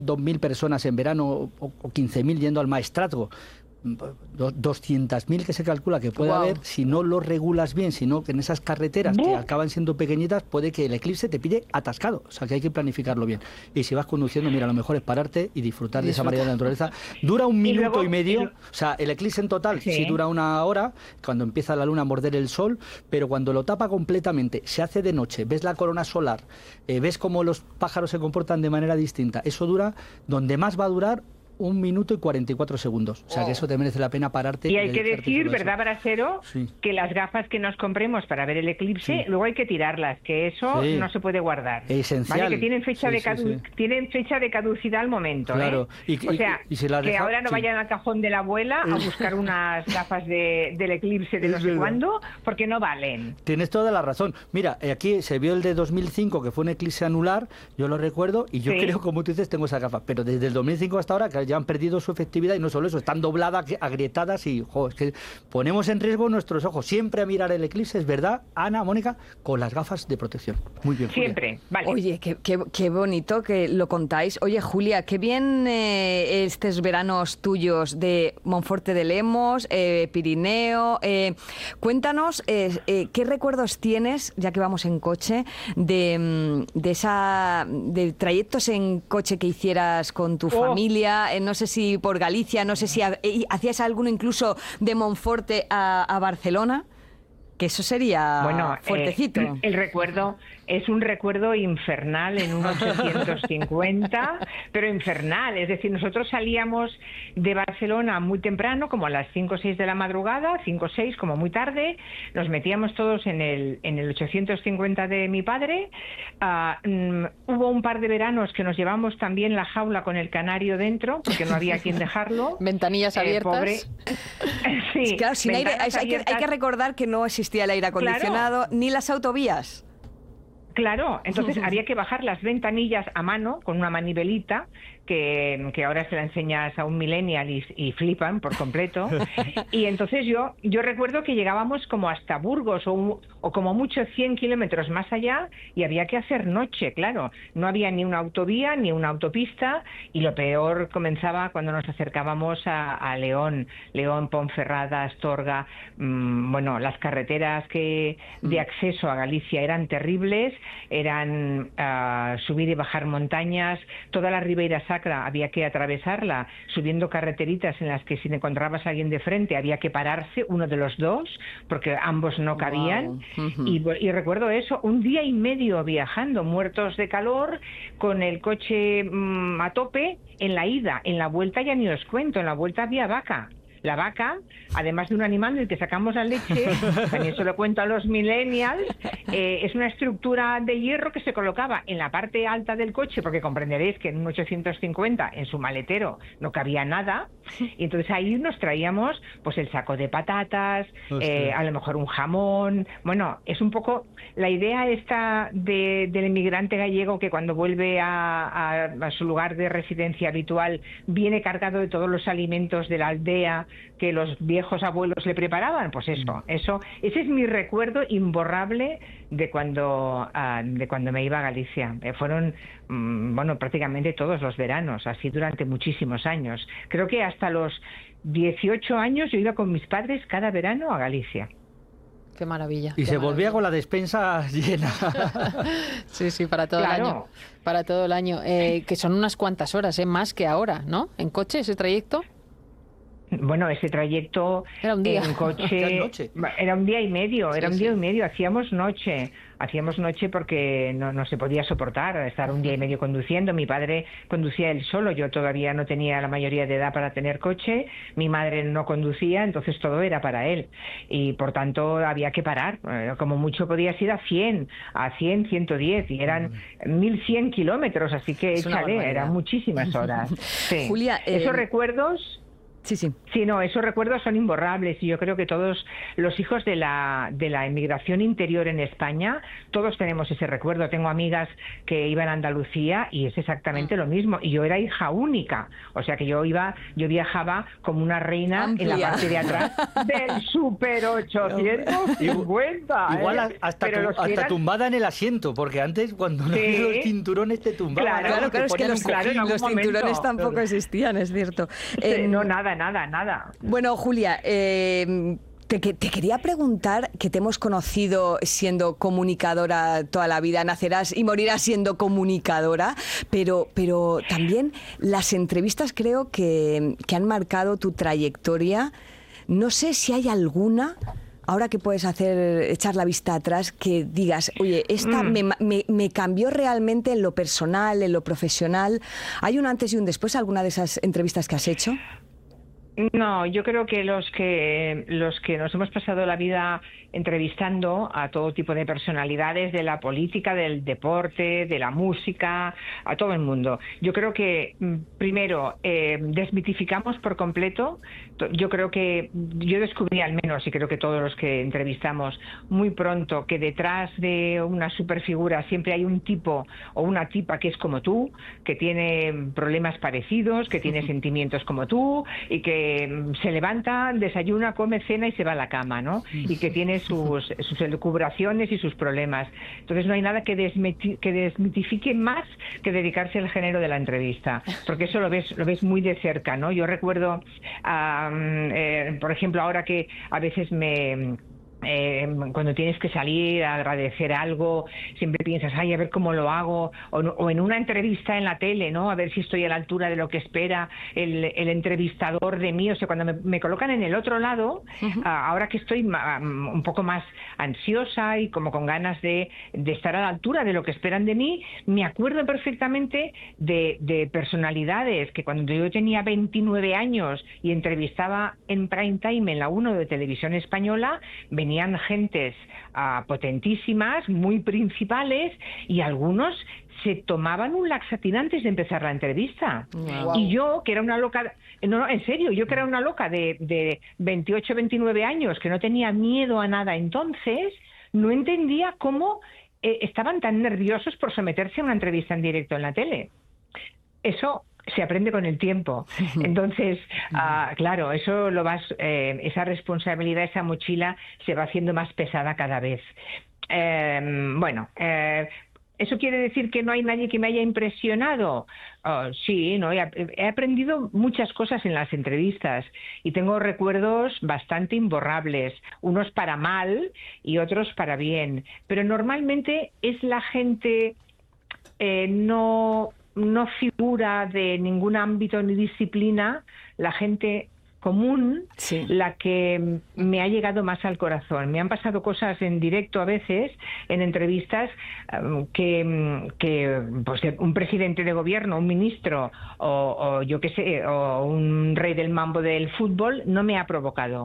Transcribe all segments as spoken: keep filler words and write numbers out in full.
dos mil personas en verano o, o quince mil yendo al Maestrazgo, doscientas mil que se calcula que puede wow. haber, si no lo regulas bien, sino que en esas carreteras que acaban siendo pequeñitas, puede que el eclipse te pille atascado. O sea, que hay que planificarlo bien. Y si vas conduciendo, mira, lo mejor es pararte y disfrutar de esa maravillosa naturaleza. Dura un minuto y, luego, y medio, y... o sea, el eclipse en total sí. sí dura una hora, cuando empieza la luna a morder el sol, pero cuando lo tapa completamente, se hace de noche, ves la corona solar, eh, ves cómo los pájaros se comportan de manera distinta. Eso dura, donde más va a durar, un minuto y cuarenta y cuatro segundos. O sea, que eso te merece la pena pararte. Y hay que decir, ¿verdad, Brasero? Sí. Que las gafas que nos compremos para ver el eclipse, sí. luego hay que tirarlas, que eso sí. no se puede guardar. Esencial. ¿Vale? Que tienen fecha, sí, de cadu sí, sí. tienen fecha de caducidad al momento. Claro. ¿eh? Y, o sea, y, y si la que deja... ahora no sí. vayan al cajón de la abuela a buscar unas gafas de, del eclipse de no sé cuándo, porque no valen. Tienes toda la razón. Mira, aquí se vio el de dos mil cinco, que fue un eclipse anular, yo lo recuerdo, y yo sí. creo, como tú dices, tengo esas gafas. Pero desde el dos mil cinco hasta ahora, que ya han perdido su efectividad. Y no solo eso, están dobladas, agrietadas y jo, es que ponemos en riesgo nuestros ojos. Siempre a mirar el eclipse, es verdad, Ana, Mónica, con las gafas de protección. Muy bien, Julia. Siempre, vale. Oye, qué, qué, qué bonito que lo contáis. Oye, Julia, qué bien eh, estos veranos tuyos de Monforte de Lemos, eh, Pirineo. Eh, cuéntanos eh, eh, qué recuerdos tienes, ya que vamos en coche, de, de esa de trayectos en coche que hicieras con tu oh. familia. Eh, no sé si por Galicia, no sé si ha, hacías alguno incluso de Monforte a, a Barcelona, que eso sería bueno, fuertecito. Eh, el recuerdo es un recuerdo infernal en un ochocientos cincuenta, pero infernal, es decir, nosotros salíamos de Barcelona muy temprano, como a las cinco o seis de la madrugada, cinco o seis como muy tarde, nos metíamos todos en el, en el ochocientos cincuenta de mi padre, uh, um, hubo un par de veranos que nos llevamos también la jaula con el canario dentro, porque no había quien dejarlo. Ventanillas abiertas. Eh, pobre. Sí, claro, sin aire, hay, hay, que, hay que recordar que no existía el aire acondicionado, claro. ni las autovías. Claro, entonces había que bajar las ventanillas a mano con una manivelita que, que ahora se la enseñas a un millennial y, y flipan por completo. Y entonces yo yo recuerdo que llegábamos como hasta Burgos o, o como mucho cien kilómetros más allá y había que hacer noche, claro. No había ni una autovía ni una autopista y lo peor comenzaba cuando nos acercábamos a, a León, León, Ponferrada, Astorga. Mmm, bueno, las carreteras que de acceso a Galicia eran terribles. Eran uh, subir y bajar montañas, toda la Ribeira Sacra había que atravesarla, subiendo carreteritas en las que si encontrabas a alguien de frente había que pararse, uno de los dos, porque ambos no cabían. Wow. Uh-huh. y, y recuerdo eso, un día y medio viajando, muertos de calor, con el coche mmm, a tope en la ida. En la vuelta ya ni os cuento, en la vuelta había vaca. La vaca, además de un animal del que sacamos la leche, también se lo cuento a los millennials, eh, es una estructura de hierro que se colocaba en la parte alta del coche, porque comprenderéis que en un ochocientos cincuenta en su maletero no cabía nada, y entonces ahí nos traíamos pues el saco de patatas, eh, a lo mejor un jamón. Bueno, es un poco la idea esta de, del inmigrante gallego que cuando vuelve a, a, a su lugar de residencia habitual viene cargado de todos los alimentos de la aldea que los viejos abuelos le preparaban. Pues eso, eso, ese es mi recuerdo imborrable de cuando uh, de cuando me iba a Galicia. Eh, fueron, mmm, bueno, prácticamente todos los veranos, así durante muchísimos años. Creo que hasta los dieciocho años yo iba con mis padres cada verano a Galicia. Qué maravilla. Y qué se maravilla. volvía con la despensa llena. Sí, sí, para todo claro. el año. Para todo el año. Eh, que son unas cuantas horas, eh, más que ahora, ¿no? En coche, ese trayecto. Bueno, ese trayecto era un día. en coche era un día y medio, era sí, un día sí. y medio, hacíamos noche, hacíamos noche porque no, no se podía soportar estar un día y medio conduciendo. Mi padre conducía él solo, yo todavía no tenía la mayoría de edad para tener coche, mi madre no conducía, entonces todo era para él y por tanto había que parar, como mucho podías ir a cien, a cien, ciento diez y eran mil cien kilómetros, así que échale, eran muchísimas horas. Sí. Julia, eh... esos recuerdos Sí, sí. Sí, no, esos recuerdos son imborrables y yo creo que todos los hijos de la, de la emigración interior en España, todos tenemos ese recuerdo. Tengo amigas que iban a Andalucía y es exactamente lo mismo. Y yo era hija única, o sea que yo iba, yo viajaba como una reina Amplia. en la parte de atrás del Super ochocientos cincuenta. Igual ¿eh? hasta, Pero tu- los que hasta eran- tumbada en el asiento, porque antes cuando no Sí. había los cinturones te tumbaban. Claro, ¿no? Claro, Te claro, es que ponían los, un claro, en algún los momento. cinturones tampoco Claro. existían, es cierto. Sí, Eh, no, nada, nada, nada. Bueno, Julia, eh, te, que- te quería preguntar, que te hemos conocido siendo comunicadora toda la vida, nacerás y morirás siendo comunicadora, pero, pero también las entrevistas creo que, que han marcado tu trayectoria. No sé si hay alguna, ahora que puedes hacer, echar la vista atrás, que digas, oye, esta Mm. me, me- me cambió realmente en lo personal, en lo profesional. ¿Hay un antes y un después, alguna de esas entrevistas que has hecho? No, yo creo que los que los que nos hemos pasado la vida entrevistando a todo tipo de personalidades de la política, del deporte, de la música, a todo el mundo. Yo creo que mm, primero eh, desmitificamos por completo. To- Yo creo que yo descubrí al menos, y creo que todos los que entrevistamos muy pronto, que detrás de una superfigura siempre hay un tipo o una tipa que es como tú, que tiene problemas parecidos, que tiene sentimientos como tú y que mm, se levanta, desayuna, come, cena y se va a la cama, ¿no? Y que tiene sus, sus elucubraciones y sus problemas. Entonces no hay nada que, desmiti- que desmitifique más que dedicarse al género de la entrevista, porque eso lo ves, lo ves muy de cerca, ¿no? Yo recuerdo, ah, eh, por ejemplo, ahora que a veces me... Eh, cuando tienes que salir a agradecer algo, siempre piensas, ay, a ver cómo lo hago, o, no- o en una entrevista en la tele, ¿no? A ver si estoy a la altura de lo que espera el, el entrevistador de mí. O sea, cuando me, me colocan en el otro lado, ah, ahora que estoy ma- un poco más ansiosa y como con ganas de, de estar a la altura de lo que esperan de mí, me acuerdo perfectamente de, de personalidades que cuando yo tenía veintinueve años y entrevistaba en prime time en la uno de Televisión Española, venían gentes ah, potentísimas, muy principales, y algunos se tomaban un laxatín antes de empezar la entrevista. Wow. Y yo, que era una loca, no, no, en serio, yo que era una loca de, de veintiocho, veintinueve años, que no tenía miedo a nada entonces, no entendía cómo eh, estaban tan nerviosos por someterse a una entrevista en directo en la tele. Eso se aprende con el tiempo. Entonces, ah, claro, eso lo vas, eh, esa responsabilidad, esa mochila se va haciendo más pesada cada vez. Eh, bueno, eh, ¿eso quiere decir que no hay nadie que me haya impresionado? Oh, sí, no, he, he aprendido muchas cosas en las entrevistas y tengo recuerdos bastante imborrables, unos para mal y otros para bien, pero normalmente es la gente eh, no, no figura de ningún ámbito ni disciplina, la gente común, Sí. la que me ha llegado más al corazón. Me han pasado cosas en directo a veces, en entrevistas, um, que, mm, que pues, un presidente de gobierno, un ministro o, o yo qué sé, o un rey del mambo del fútbol no me ha provocado.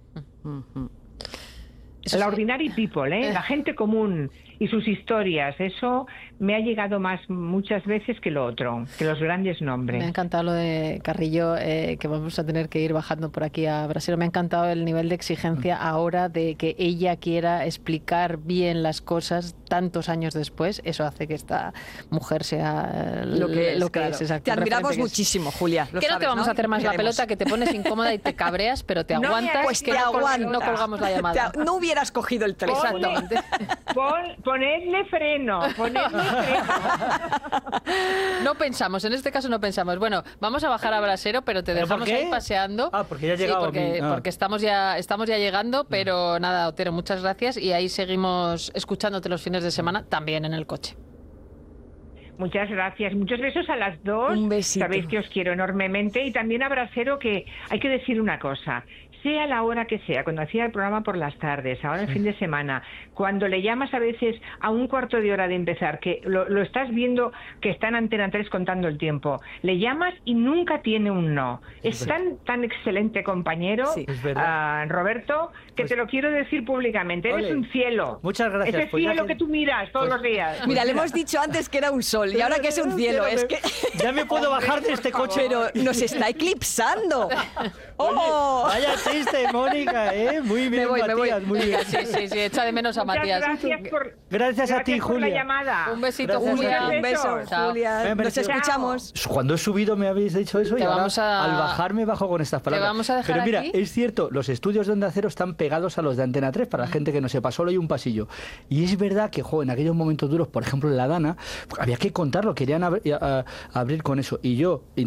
Eso La sí. ordinary people, ¿eh? La gente común y sus historias, eso me ha llegado más muchas veces que lo otro, que los grandes Me ha nombres. encantado lo de Carrillo, eh, que vamos a tener que ir bajando por aquí a Brasil. Me ha encantado el nivel de exigencia ahora de que ella quiera explicar bien las cosas tantos años después. Eso hace que esta mujer sea Lo que es, lo que claro. es, exacto, Te el admiramos referente que es. muchísimo, Julia. lo Que no sabes, te vamos a hacer más la Queremos. pelota, que te pones incómoda y te cabreas, pero te No me aguantas, Pues que te no, col- aguantas. no colgamos la llamada. Te- no hubieras cogido el teléfono. Exactamente. Pon- ponedle freno, ponedle freno. No pensamos, en este caso no pensamos. Bueno, vamos a bajar a Brasero, pero te ¿Pero por dejamos qué? ahí paseando. Ah, porque ya ha Sí, llegado porque, aquí. Ah. porque estamos ya estamos ya llegando, pero nada, Otero, muchas gracias y ahí seguimos escuchándote los fines de semana, también en el coche. Muchas gracias. Muchos besos a las dos. Un besito. Sabéis que os quiero enormemente. Y también a Brasero, que hay que decir una cosa. sea la hora que sea, cuando hacía el programa por las tardes, ahora el fin de semana, cuando le llamas a veces a un cuarto de hora de empezar, que lo, lo estás viendo que está en Antena tres contando el tiempo, le llamas y nunca tiene un no. Es, es tan, tan excelente compañero, sí, uh, Roberto, que pues, te lo quiero decir públicamente. Eres ole. un cielo. Muchas gracias. Ese pues cielo que... que tú miras todos pues, los días. Mira, mira, le hemos dicho antes que era un sol y ahora que es un cielo. Es que... Ya me puedo bajar de este coche. Pero nos está eclipsando. ¡Oh! Oye, vaya chiste, Mónica, ¿eh? Muy bien, me voy, Matías, me voy. muy bien. Sí, sí, sí, echa de menos a Muchas Matías. Gracias, por, gracias, gracias a ti, por Julia. la llamada. Un besito, gracias, Julia. Un beso, Chao. Julia. Nos escuchamos. Cuando he subido me habéis dicho eso te y ahora vamos a... al bajar me bajo con estas palabras. Te vamos a dejar Pero mira, aquí. es cierto, los estudios de Onda Cero están pegados a los de Antena tres, para la gente que no sepa, solo hay un pasillo. Y es verdad que, jo, en aquellos momentos duros, por ejemplo en La Dana, había que contarlo, querían ab a, a, abrir con eso. Y yo